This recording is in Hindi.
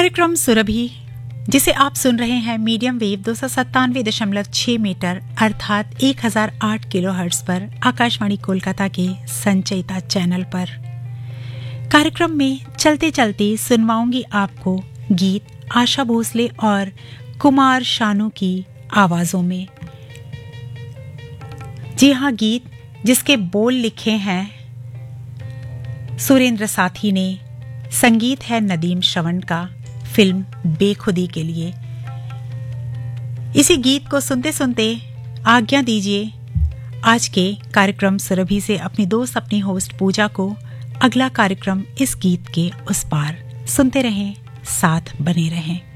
कार्यक्रम सुरभि, जिसे आप सुन रहे हैं मीडियम वेव 297.6 मीटर अर्थात 1008 किलोहर्ट्ज पर आकाशवाणी कोलकाता के संचयिता चैनल पर। कार्यक्रम में चलते चलते सुनवाऊंगी आपको गीत आशा भोसले और कुमार शानू की आवाजों में। जी हाँ, गीत जिसके बोल लिखे हैं सुरेंद्र साथी ने, संगीत है नदीम श्रवण का, फिल्म बेखुदी के लिए। इसी गीत को सुनते सुनते आज्ञा दीजिए आज के कार्यक्रम सुरभि से अपनी दोस्त, अपनी होस्ट पूजा को। अगला कार्यक्रम इस गीत के उस पार सुनते रहें, साथ बने रहें।